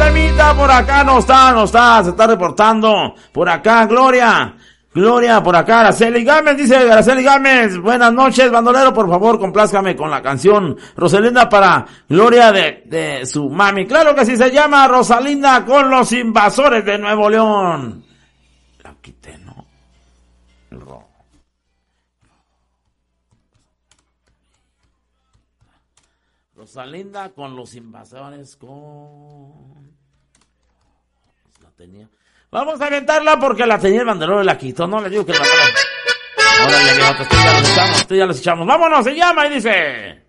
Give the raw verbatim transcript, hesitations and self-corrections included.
Almita, por acá no está, no está, se está reportando. Por acá, Gloria. Gloria, por acá, Araceli Gámez, dice Araceli Gámez, buenas noches, bandolero, por favor, complázcame con la canción Rosalinda para Gloria de, de su mami. Claro que sí, se llama Rosalinda con los invasores de Nuevo León. La quité, ¿no? Ro. Rosalinda con los invasores con... La tenía... Vamos a aventarla porque la tenía el banderero y la quitó. No le digo que el banderero. Órale, viejo, esto ya los echamos, esto ya los echamos. Vámonos, se llama y dice...